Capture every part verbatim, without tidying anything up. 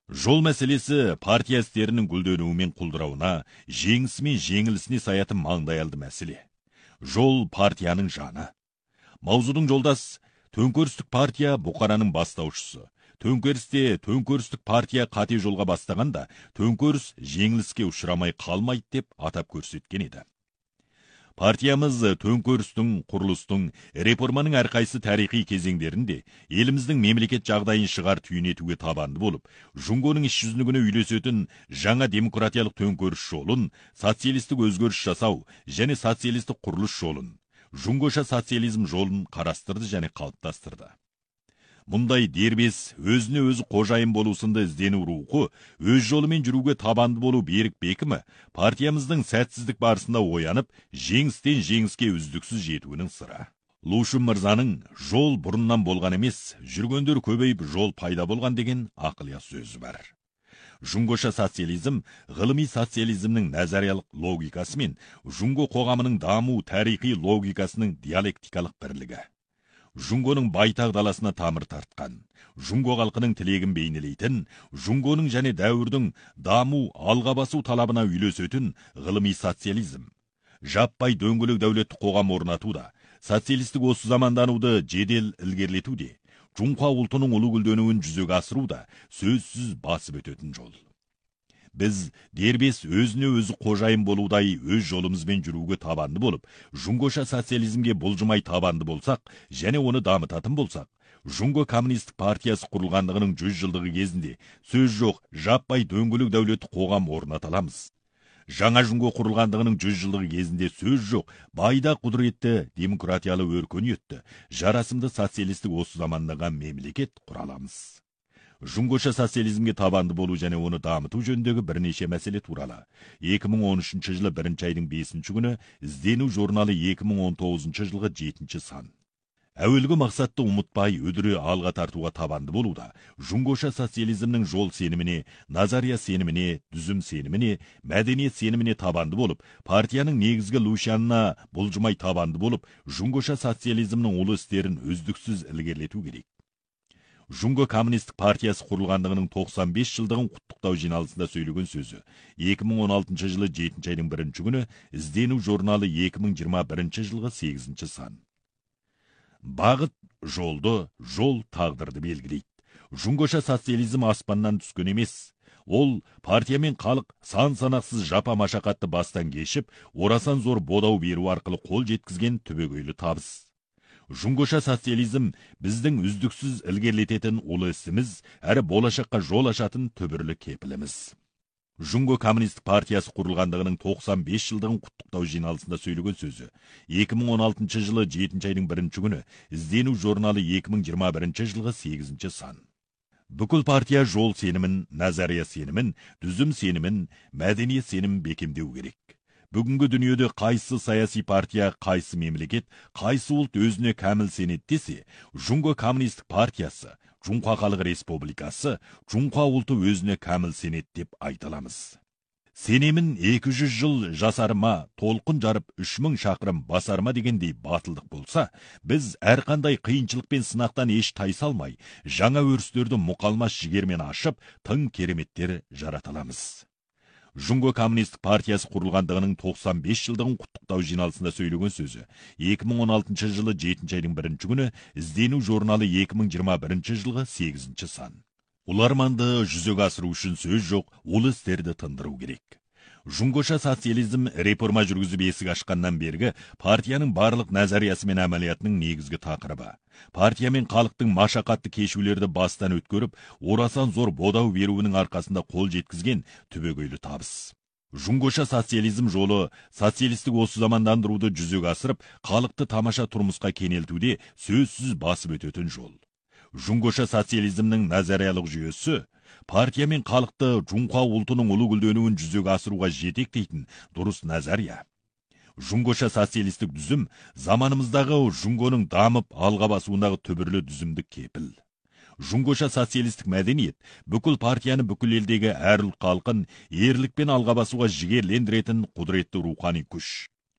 Жол мәселесі партия істерінің гүлденуімен құлдырауына, жеңісі мен жеңілісіне саятын маңдайалды мәселе. Жол партияның жаны. Маузудың жолдас төңкерістік партия бұқараның бастаушысы. Төңкерісте төңкерістік партия қате жолға бастағанда, төңкеріс жеңіліске ұшырамай қалмайды деп атап көрсеткен еді. Партиямыз төңкерістің, құрылыстың, реформаның әрқайсы тарихи кезеңдерінде еліміздің мемлекет жағдайын шығар түйінетуге табанды болып, Жұңгоның іс жүзінігіне үйлесетін жаңа демократиялық төңкеріс жолын, социалистік өзгеріс жасау және социалистік құрылыс жолын, Жұңгоша социализм жолын қарастырды және қалыптастырды. Мұндай дербес, өзіне өзі қожайын болу сынды іздену рухы, өз жолымен жүруге табанды болу берік бекімі, партиямыздың сәтсіздік барысында оянып, жеңістен жеңіске үздіксіз жетуінің сыры. Лушин мырзаның жол бұрыннан болған емес, жүргендер көбейіп жол пайда болған деген ақылия сөзі бар. Жұңгоша социализм, ғылыми социализмнің назариялық логикасы мен Жұңго қоғамының даму тарихи логикасының диалектикалық бірлігі. Жұңгоның байтақ даласына тамыр тартқан, Жұңго халқының тілегін бейнелейтін, Жұңгоның және дәуірдің даму, алға басу талабына үйлесетін ғылыми социализм. Жаппай дөңгелек дәулетті қоғам орнатуда, социалистік осы замандануды жедел ілгерілетуде, Жұңқа ұлтының ұлы гүлденуін жүзеге асыруда сөзсіз басып өтетін жол. Біз дербес өзіне өзі қожайын болудай өз жолымызбен жүруге табанды болып, Жұңгоша социализмге бұлжымай табанды болсақ, және оны дамытатын болсақ, Жұңго коммунистік партиясы құрылғандығының жүз жылдығы кезінде сөз жоқ, жаппай дөңгелек дәулетті қоғам орнаталамыз. Жаңа Жұңго құрылғандығының жүз жылдығы кезінде сөз жоқ, байда құдіретті демократиялы өркениетті, жарасымды социалистік осы замандағы мемлекет құраламыз. Жұңгоша социализмге табанды болу және оны дамыту жөніндегі бірнеше мәселе туралы екі мың он үшінші жылы бірінші айдың бесінші күні іздену журналы екі мың он тоғызыншы жылғы жетінші сан. Әуелгі мақсатты ұмытпай өдіре алға тартуға табанды болуда, Жұңгоша социализмнің жол сеніміне, назария сеніміне, дүзім сеніміне, мәдениет сеніміне табанды болып, партияның негізгі лушанына бұлжымай табанды болып, Жұңгоша социализмнің ұлы істерін үздіксіз ілгерілету керек. Жұңго коммунистік партиясы құрылғандығының тоқсан бес жылдығын құттықтау жиналысында сөйлеген сөзі екі мың он алтыншы жылы жетінші айдың бірінші күні іздену журналы екі мың жиырма бірінші жылғы сегізінші сан. Бағыт жолды, жол тағдырды белгілейді. Жұңгоша социализм аспаннан түскен емес. Ол партия мен халық сан санақсыз жапа машақатты бастан кешіп, орасан зор бодау беру арқылы қол жеткізген түбегейлі табыс. Жұңгоша социализм біздің үздіксіз ілгерілететін ұлы ісіміз, әрі болашаққа жол ашатын түбірлі кепіліміз. Жұңго коммунистік партиясы құрылғандығының тоқсан бес жылдығын құттықтау жиналысында сөйлеген сөзі екі мың он алтыншы жылы жетінші айдың бірінші күні іздену журналы екі мың жиырма бірінші жылғы сегізінші сан. Бүкіл партия жол сенімін, назария сенімін, дүзім сенімін, мәдениет сенімін бекемдеу керек. Бүгінгі дүниеде қайсы саяси партия, қайсы мемлекет, қайсы ұлт өзіне кәміл сенеді десе, Жұңго коммунистік партиясы, Жұңқа халық республикасы, Жұңқа ұлты өзіне кәміл сенеді деп айталамыз. Сенемін екі жүз жыл жасарыма, толқын жарып үш мың шақырым басарыма дегендей батылдық болса, біз әрқандай қиыншылық пен сынақтан еш тайсалмай, жаңа өрістерді мұқалмас жігермен ашып, тың кереметтер жараталамыз. Жұңго коммунистік партиясы құрылғандығының тоқсан бес жылдығын құттықтау жиналысында сөйлеген сөзі екі мың он алтыншы жылы жетінші айдың бірінші күні іздену журналы екі мың жиырма бірінші жылғы сегізінші сан. Ұларманды жүзеге асыру үшін сөз жоқ, ұлы істерді тындыру керек. Жұңгоша социализм реформа жүргізіп есік ашқаннан бергі партияның барлық назариясы мен әмәлиятының негізгі тақырыбы. Партия мен халықтың машақатты кешулерді бастан өткөріп, орасан зор бодау беруінің арқасында қол жеткізген түбегейлі табыс. Жұңгоша социализм жолы социалистік осы замандандыруды жүзеге асырып, халықты тамаша тұрмысқа кенелтуде сөзсіз басып өтетін жол. Жұңгоша социализмнің назариялық жүйесі партия мен халықты Жұңқа ұлтының ұлы гүлденуін жүзеге асыруға жетектейтін дұрыс назария. Жұңгоша социалистік дүзім заманымыздағы Жұңгоның дамып алға басуындағы түбірлі дүзімдік кепіл. Жұңгоша социалистік мәдениет бүкіл партияны бүкіл елдегі әр ұлт халқын ерлікпен алға басуға жігерлендіретін құдіретті рухани күш.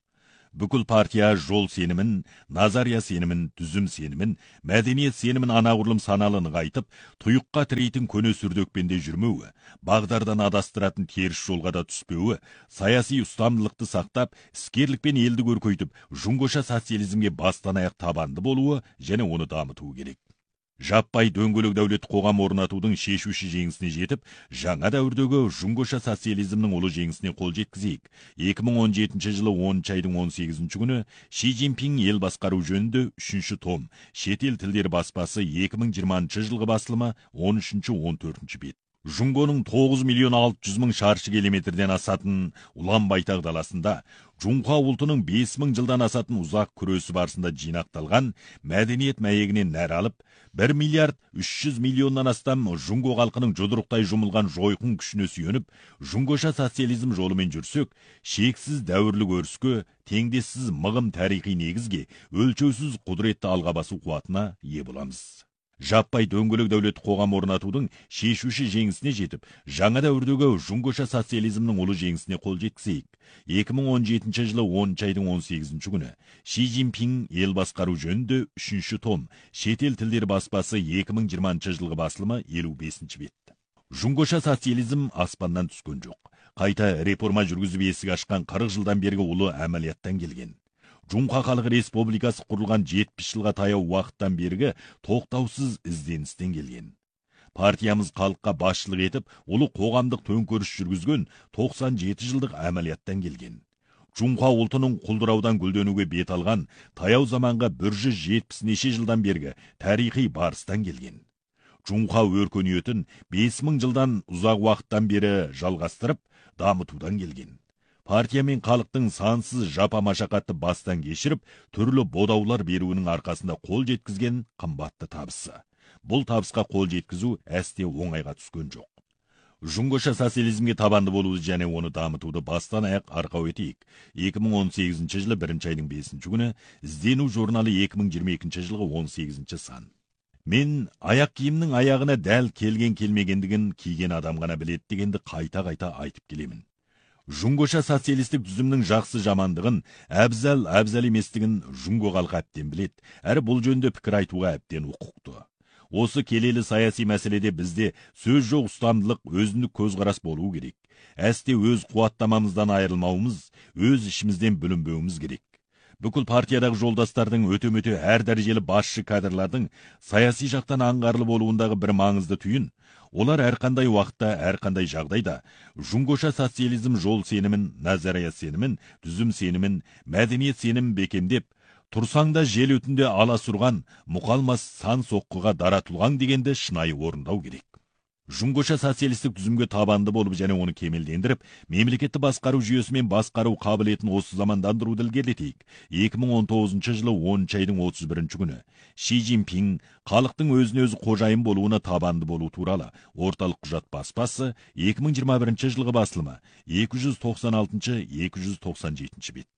Бүкіл партия жол сенімін, назария сенімін, түзім сенімін, мәдениет сенімін анағұрлым саналыны қайтып, тұйыққа тірейтін көне сүрдекпенде жүрмеуі, бағдардан адастыратын теріс жолға да түспеуі, саяси ұстамдылықты сақтап, іскерлікпен елді көркейтіп, жұңғоша социализмге бастан аяқ табанды болуы және оны дамытуы керек. Жаппай дөңгелек дәулет қоғам орнатудың шешуші жеңісіне жетіп, жаңа дәуірдегі жұңғоша социализмнің ұлы жеңісіне қол жеткізейік. екі мың он жетінші жылы оныншы айдың он сегізінші күні Ши Цзиньпин ел басқару жөнінде үшінші том, шетел тілдер баспасы екі мың жиырмасыншы жылғы басылымы он үшінші он төртінші бет. Жұңғоның тоғыз миллион алты жүз мың шаршы километрден асатын ұлан байтақ даласында, Жұңқа ұлтының бес мың жылдан асатын ұзақ күресі барысында жинақталған мәдениет мәйегінен нәр алып, бір миллиард үш жүз миллионнан астам жұңго халқының жұдырықтай жұмылған жойқын күшіне сүйеніп, жұңғоша социализм жолымен жүрсек, шексіз дәуірлік өріске, теңдессіз мығым тарихи негізге, өлшеусіз құдіретті алға басу қуатына ие боламыз. Жаппай дөңгелек дәулет қоғам орнатудың шешуші жеңісіне жетіп, жаңа дәуірдегі жұңғоша социализмнің ұлы жеңісіне қол жеткізейік. екі мың он жетінші жылы оныншы айдың он сегізінші күні Ши Цзиньпин ел басқару жөнінде үшінші том, шетел тілдер баспасы екі мың жиырмасыншы жылғы басылымы елу бесінші бет. Жұңғоша социализм аспаннан түскен жоқ. Қайта реформа жүргізіп есік ашқан қырық жылдан бергі ұлы әмәлияттан келген. Жұңқа халық республикасы құрылған жетпіс жылға таяу уақыттан бергі тоқтаусыз ізденістен келген. Партиямыз халыққа басшылық етіп, ұлы қоғамдық төңкеріс жүргізген тоқсан жеті жылдық әмәлияттан келген. Жұңқа ұлтының құлдыраудан гүлденуге бет алған таяу заманға бір жүз жетпіс неше жылдан бергі тарихи барыстан келген. Жұңқа өркениетін бес мың жылдан ұзақ уақыттан бері жалғастырып, дамытудан келген. Партия мен халықтың сансыз жапа машақатты бастан кешіріп, түрлі бодаулар беруінің арқасында қол жеткізген қымбатты табысы. Бұл табысқа қол жеткізу әсте оңайға түскен жоқ. Жұңғоша социализмге табанды болуды және оны дамытуды бастан аяқ арқау етейік. екі мың он сегізінші жылы бірінші айдың бесінші күні іздену журналы екі мың жиырма екінші жылғы он сегізінші сан. Мен аяқ киімнің аяғына дәл келген келмегендігін киген адам ғана біледі дегенді қайта-қайта айтып келемін. Жұңғоша социалистік түзімнің жақсы жамандығын, әбзәл әбзәл еместігін жұңго халқы әбден білет, әрі бұл жөнде пікір айтуға әбден құқықты. Осы келелі саяси мәселеде бізде сөз жоқ ұстамдылық, өзіндік көзқарас болуы керек. Әсте өз қуаттамамыздан айырылмауымыз, өз ішімізден бүлінбеуіміз керек. Бүкіл партиядағы жолдастардың өте-мөте әр дәрежелі басшы кадрлардың саяси жақтан аңғарлы болуындағы бір маңызды түйін, олар әрқандай уақытта, әрқандай жағдайда жұңғоша социализм жол сенімін, назария сенімін, түзім сенімін, мәдениет сенімін бекемдеп, тұрсаңда жел өтінде ала сұрған, мұқалмас сан соққыға даратылған дегенді шынайы орындау керек. Жұңғоша социалистік түзімге табанды болып және оны кемелдендіріп, мемлекетті басқару жүйесімен басқару қабілетін осы замандандыруды ілгерілетейік. екі мың он тоғызыншы жылы оныншы айдың отыз бірінші күні Ши Цзиньпин халықтың өзіне өзі қожайын болуына табанды болу туралы орталық құжат баспасы екі мың жиырма бірінші жылғы басылымы екі жүз тоқсан алтыншы екі жүз тоқсан жетінші бет.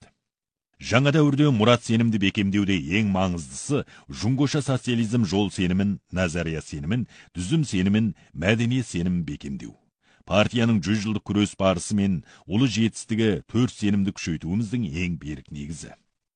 Жаңа дәуірде мұрат сенімді бекемдеуде ең маңыздысы жұңғоша социализм жол сенімін, назария сенімін, түзім сенімін, мәдениет сенімін бекемдеу. Партияның жүз жылдық күрес барысы мен ұлы жетістігі төрт сенімді күшейтуіміздің ең берік негізі.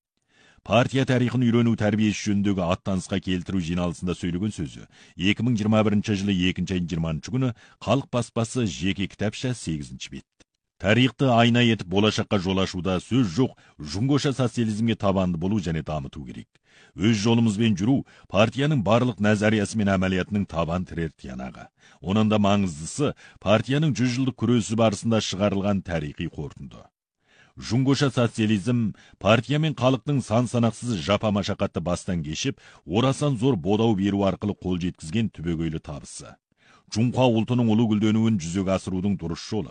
Партия тарихын үйрену тәрбиесі жөніндегі аттанысқа келтіру жиналысында сөйлеген сөзі екі мың жиырма бірінші жылы екінші айдың жиырмасыншы күні халық баспасы жеке кітапша сегізінші бет. Тарихты айна етіп болашаққа жол ашуда сөз жоқ, жұңғоша социализмге табанды болу және дамыту керек. Өз жолымызбен жүру партияның барлық назариясы мен әмәлиятының табан тірер тиянағы. Оның да маңыздысы партияның жүз жылдық күресі барысында шығарылған тарихи қорытынды. Жұңғоша социализм партия мен халықтың сан санақсыз жапа машақатты бастан кешіп, орасан зор бодау беру арқылы қол жеткізген түбегейлі табысы. Жұңқа ұлтының ұлы гүлденуін жүзеге асырудың дұрыс жолы.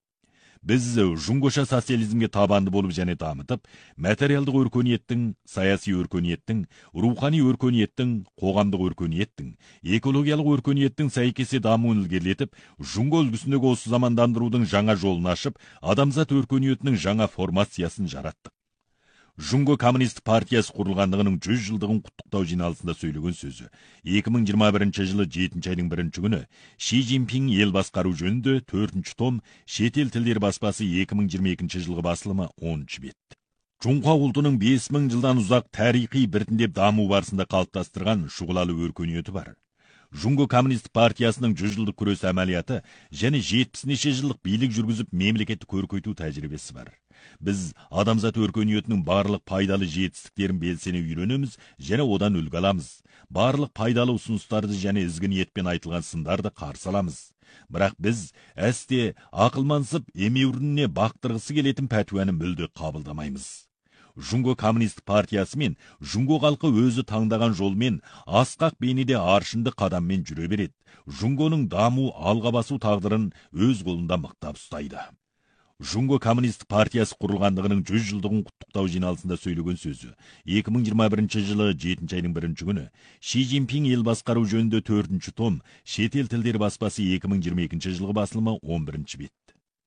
Біз жұңғоша социализмге табанды болып және дамытып, материалдық өркениеттің, саяси өркениеттің, рухани өркениеттің, қоғамдық өркениеттің, экологиялық өркениеттің сәйкесе дамуын ілгерілетіп, жұңго үлгісіндегі осы замандандырудың жаңа жолын ашып, адамзат өркениетінің жаңа формациясын жараттық. Жұңго коммунист партиясы құрылғандығының жүз жылдығын құттықтау жиналысында сөйлеген сөзі екі мың жиырма бірінші жылы жетінші айдың бірінші күні Ши Цзиньпин ел басқару жөнінде төртінші том, шетел тілдер баспасы екі мың жиырма екінші жылғы басылымы оныншы бет. Жоңқа ұлтының бес мың жылдан ұзақ тарихи біртіндеп даму барысында қалыптастырған шұғылалы өркениеті бар. Жұңго коммунист партиясының жүз жылдық күрес әмәлияты және жетпіс жылдық билік жүргізіп мемлекетті көркейту тәжірибесі бар. Біз адамзат өркениетінің барлық пайдалы жетістіктерін белсене үйренеміз және одан үлгі аламыз. Барлық пайдалы ұсыныстарды және ізгі ниетпен айтылған сындарды қарсы аламыз. Бірақ біз әсте ақылмансып емеурініне бақтырғысы келетін пәтуаны мүлде қабылдамаймыз. Жұңго коммунист партиясы мен Жұңго халқы өзі таңдаған жолмен асқақ бейнеде аршынды қадаммен жүре береді. Жұңгоның даму алға басу тағдырын өз қолында мықтап ұстайды. Жұңго коммунист партиясы құрылғандығының жүз жылдығын құттықтау жиналысында сөйлеген сөзі екі мың жиырма бірінші жылы жетінші айдың бірінші күні Ши Цзиньпин ел басқару жөнінде төртінші том шетел тілдері баспасы екі мың жиырма екінші жылғы басылымы он бірінші бет.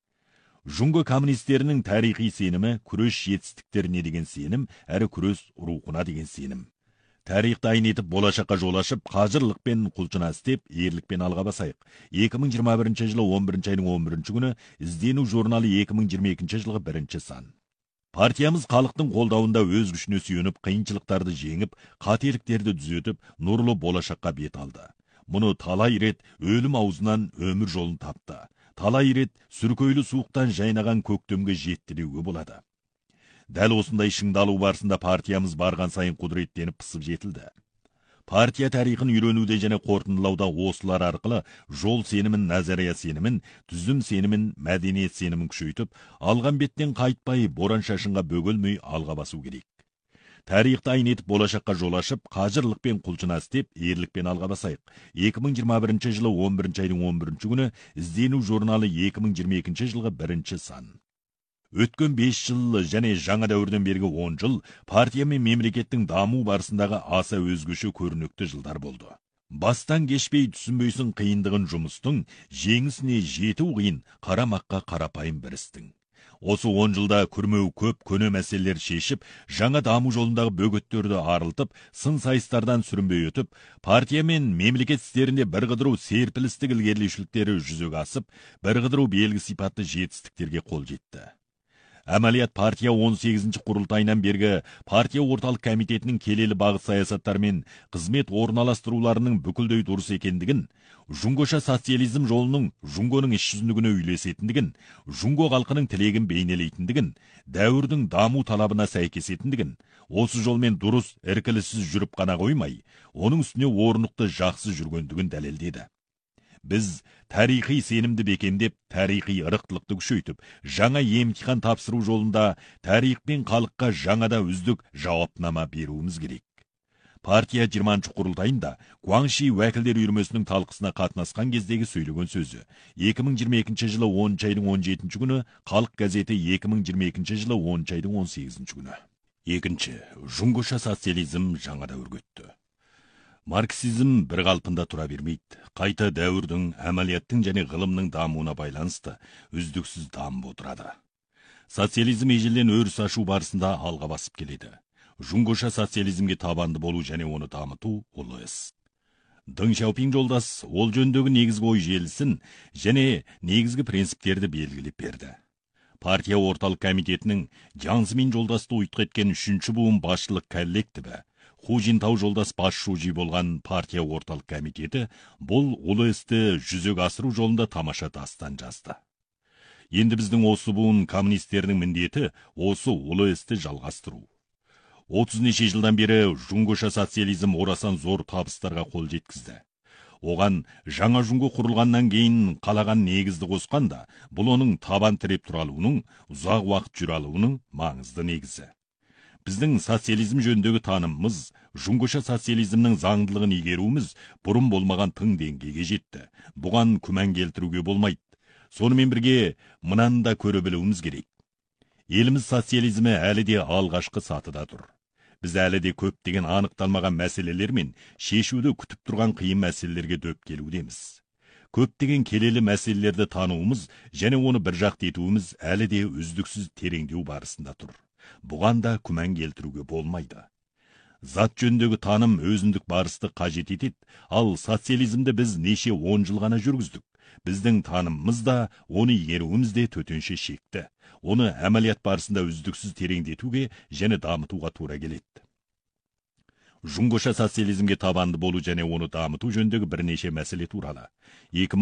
Жұңго коммунистерінің тарихи сенімі күрес жетістіктеріне деген сенім, әрі күрес рухына деген сенім. Тарих дайын етіп, болашаққа жол ашып, қажырлықпен құлшына істеп, ерлікпен алға басайық. екі мың жиырма бірінші жылы он бірінші айдың он бірінші күні іздену журналы екі мың жиырма екінші жылғы бірінші сан. Партиямыз халықтың қолдауында өз күшіне сүйеніп, қиыншылықтарды жеңіп, қателіктерді түзетіп, нұрлы болашаққа бет алды. Мұны талай рет өлім аузынан өмір жолын тапты. Талай рет сүркөйлі суықтан жайнаған көктемге жетті деуге болады. Дәл осындай шыңдалу барысында партиямыз барған сайын құдыреттеніп пысып жетілді. Партия тарихын үйренуде және қорытындылауда осылар арқылы жол сенімін, назария сенімін, түзім сенімін, мәдениет сенімін күшейтіп, алған беттен қайтпай, боран шашынға бөгілмей алға басу керек. Тарихты айн етіп, болашаққа жол ашып, қажырлықпен құлшына істеп, ерлікпен алға басайық. екі мың жиырма бірінші жылы он бірінші айдың он бірінші күні іздену журналы екі мың жиырма екінші жылғы бірінші сан. Өткен бес жыл және жаңа дәуірден бергі он жыл партия мен мемлекеттің даму барысындағы аса өзгеше көрнекті жылдар болды. Бастан кешпей түсінбейсің қиындығын жұмыстың, жеңісіне жету қиын, қарамаққа қарапайым бір істің. Осы он жылда күрмеу көп көне мәселелер шешіп, жаңа даму жолындағы бөгеттерді арылтып, сын сайыстардан сүрінбей өтіп, партия мен мемлекет істерінде бір қыдыру серпілістік ілгерілеушіліктері жүзеге асып, бір қыдыру белгі сипатты жетістіктерге қол жетті. Әмәлият партия он сегізінші құрылтайынан бергі партия орталық комитетінің келелі бағыт саясаттар мен қызмет орналастыруларының бүкілдей дұрыс екендігін, Жұңгоша социализм жолының Жұңгоның іс жүзіндігіне үйлесетіндігін, Жұңго халқының тілегін бейнелейтіндігін, дәуірдің даму талабына сәйкесетіндігін, осы жолмен дұрыс іркіліссіз жүріп қана қоймай, оның үстіне орнықты жақсы жүргендігін дәлелдеді. Біз тарихи сенімді бекемдеп, тарихи ырықтылықты күшейтіп, жаңа емтихан тапсыру жолында тарих пен халыққа жаңада үздік жауапнама беруіміз керек. Партия жиырманшы құрылтайында Гуанши уәкілдер үйірмесінің талқысына қатынасқан кездегі сөйлеген сөзі екі мың жиырма екінші жылы оныншы айдың он жетінші күні, Халық газеті екі мың жиырма екінші жылы оныншы айдың он сегізінші күні. Екінші, Жұңгоша социализм жаңа дәуірге өтті. Марксизм бір қалпында тұра бермейді. Қайта дәуірдің, әмәлияттың және ғылымның дамуына байланысты үздіксіз дамып отырады. Социализм ежелден өріс ашу барысында алға басып келеді. Жұңгоша социализмге табанды болу және оны дамыту ұлы іс. Дың Шаопин жолдас ол жөндегі негізгі ой желісін және негізгі принциптерді белгілеп берді. Партия орталық комитетінің Жаңсымин жолдасты ұйытқы еткен үшінші буын басшылық коллективі, Ху Жинтау жолдас бас шужи болған партия орталық комитеті бұл ұлы істі жүзеге асыру жолында тамаша дастан жазды. Енді біздің осы буын коммунистердің міндеті осы ұлы істі жалғастыру. отыз неше жылдан бері Жұңгоша социализм орасан зор табыстарға қол жеткізді. Оған жаңа Жұңго құрылғаннан кейін қалаған негізді қосқанда, бұл оның табан тіреп тұралуының, ұзақ уақыт жүре алуының маңызды негізі. Біздің социализм жөніндегі танымымыз, Жұңгоша социализмнің заңдылығын игеруіміз бұрын болмаған тың деңгейге жетті. Бұған күмән келтіруге болмайды. Сонымен бірге мынаны да көре білуіміз керек. Еліміз социализмі әлі де алғашқы сатыда тұр. Біз әлі де көптеген анықталмаған мәселелер мен шешуді күтіп тұрған қиын мәселелерге дөп келудеміз. Көптеген келелі мәселелерді тануымыз және оны бір жақты етуіміз әлі де үздіксіз тереңдеу барысында тұр. Бұған да күмән келтіруге болмайды. Зат жөндегі таным өзіндік барысты қажет етеді, ал социализмді біз неше он жыл ғана жүргіздік. Біздің танымымыз да, оны игеруіміз де төтенше шекті. Оны әмәлият барысында үздіксіз тереңдетуге және дамытуға тура келеді. Жұңғыша социализмге табанды болу және оны дамыту жөніндегі бірнеше мәселе туралы. екі